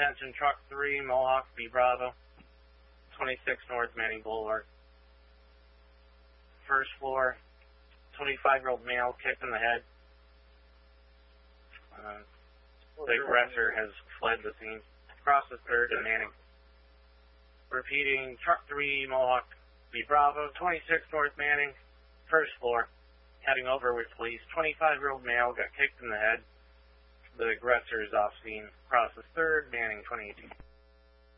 Attention, truck 3, Mohawk, B Bravo, 26 North Manning Boulevard. First floor, 25-year-old male kicked in the head. The aggressor has fled the scene. Crosses 3rd and Manning. Repeating, truck 3, Mohawk, B Bravo, 26 North Manning, first floor. Heading over with police. 25-year-old male got kicked in the head. The aggressor is off scene. Crosses 3rd, Manning, 2018.